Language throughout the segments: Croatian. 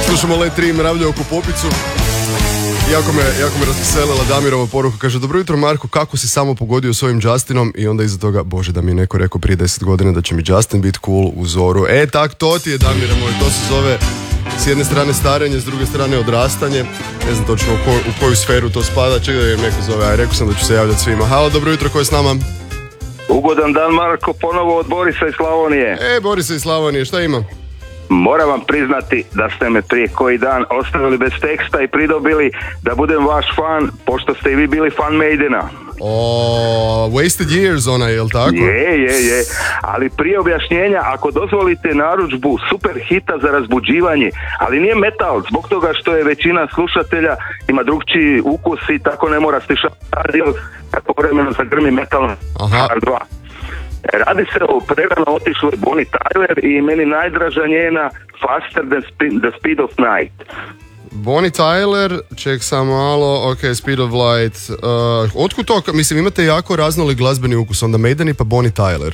Slušamo Let 3 Mravlju oko popicu. Jako me razveselila Damirova poruka. Kaže, dobro jutro Marko, kako si samo pogodio s ovim Justinom? I onda iza toga, bože da mi je neko rekao prije 10 godina da će mi Justin biti cool u zoru. Tak, to ti je, Damire moj, to se zove s jedne strane starenje, s druge strane odrastanje. Ne znam točno u koju sferu to spada. Čekaj da im neko zove, rekao sam da ću se javljati svima. Halo, dobro jutro, ko je s nama? Ugodan dan Marko, ponovo od Borisa iz Slavonije. Borisa iz Slavonije, šta ima? Moram vam priznati da ste me prije koji dan ostavili bez teksta i pridobili da budem vaš fan, pošto ste i vi bili fan Maidena. Wasted Years ona, jel tako? Je. Ali prije objašnjenja, ako dozvolite narudžbu super hita za razbuđivanje, ali nije metal, zbog toga što je većina slušatelja ima drugčiji ukus i tako ne mora stišati radio kako vremeno zagrmi metal Hard 2. Radi se o prerano otišloj Bonnie Tyler i meni najdraža njena Faster than the Speed of Night. Bonnie Tyler, ček sam malo, ok, Speed of Light. Otkud to? Mislim, imate jako raznoli glazbeni ukus, onda Maideni pa Bonnie Tyler.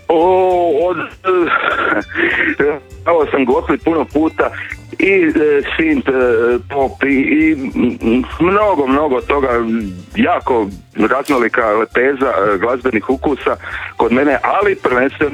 Ovo sam gostli puno puta i synth pop i mnogo toga, jako raznolika lepeza glazbenih ukusa kod mene, ali prvenstveno.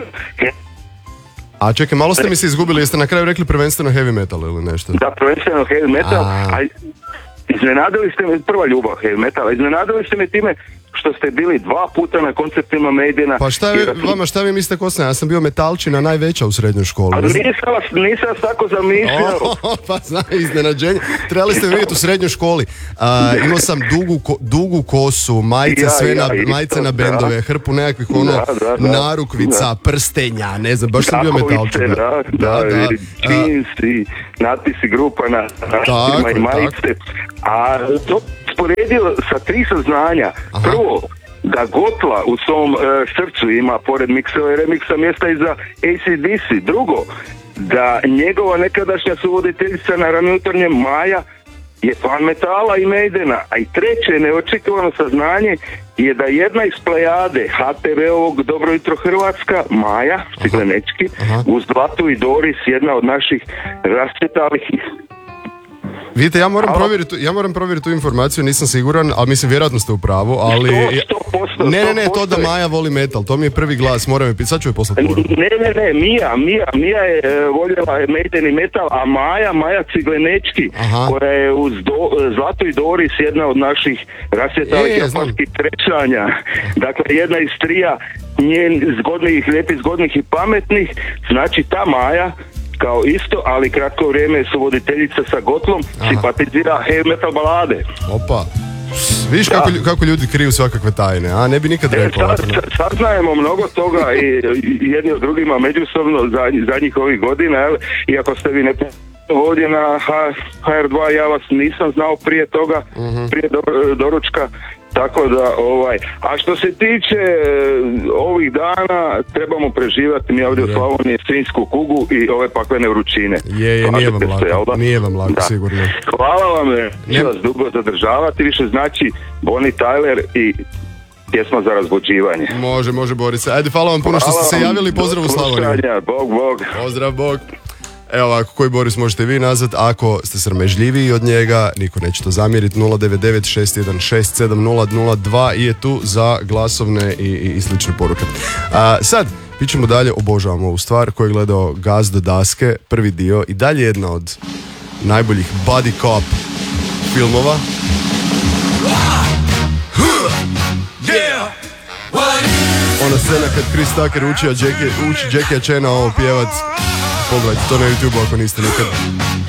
A čekaj, malo ste mi se izgubili, jeste na kraju rekli prvenstveno heavy metal ili nešto? Da, prvenstveno heavy metal, a iznenadili ste me, prva ljubav heavy metala, iznenadili ste me time što ste bili 2 puta na koncertima Maidena. Pa šta vi mislite ko sam? Ja sam bio metalčina najveća u srednjoj školi. Ali nisam vas tako zamišljao. Pa znam, iznenađenje. Trebali ste vidjeti u srednjoj školi. Imao sam dugu kosu, majice na bendove, hrpu nekakvih narukvica, prstenja, ne znam, baš sam bio metalčina. Da. Jeans i natpisi grupa na naštima i majice. A to sporedio sa 3 saznanja. Prvo, da Gotla u svom srcu ima, pored miksova i remiksa, mjesta i za AC/DC. Drugo, da njegova nekadašnja suvoditeljica na Ranojutarnjem Maja je fan metala i Maidena. A i treće, neočekivano saznanje je da jedna iz plejade HTV-ovog Dobro jutro Hrvatska, Maja Ciglenečki, uz Zlatu i Doris, jedna od naših rascjetalih. Vidite, ja moram provjeriti tu informaciju, nisam siguran, ali mislim vjerojatno ste u pravu, ali... 100%. Ne, to da Maja voli metal, to mi je prvi glas, moram je pisati, sad ću je poslati poruku. Ne, Mija je voljela Maiden i metal, a Maja Ciglenečki, koja je uz Zlatu i Doris jedna od naših rasvjetalih japanskih trečanja, dakle jedna iz trija njen zgodnih i pametnih, znači ta Maja kao isto, ali kratko vrijeme su voditeljica sa Gotlom, simpatizira heavy metal balade. Opa, vidiš kako ljudi kriju svakakve tajne, a ne bi nikad rekao. Saznajemo mnogo toga i jedni od drugima međusobno zadnjih ovih godina, iako ste vi ovdje na HR2, ja vas nisam znao prije toga, prije doručka. Tako da, a što se tiče ovih dana, trebamo preživati mi ovdje u Slavoniji svinjsku kugu i ove paklene vrućine. Nije vam lako, sigurno. Hvala vam, neću vas dugo zadržavati, više znači Bonnie Tyler i pjesma za razbuđivanje. Može Borise. Ajde, hvala vam puno što ste se javili, pozdrav u Slavoniju. Bog. Pozdrav, Bog. Evo ovako, koji Boris možete vi nazvati, ako ste srmežljiviji od njega, niko neće to zamjeriti. 099-616-7002 je tu za glasovne i slične poruke. Sad, pićemo dalje, obožavam ovu stvar koju je gledao Gazdo Daske, prvi dio, i dalje jedna od najboljih buddy cop filmova. Ona scena kad Chris Tucker uči Jackie Chana ovo pjevat. Pogledajte to na YouTube ako niste nikad.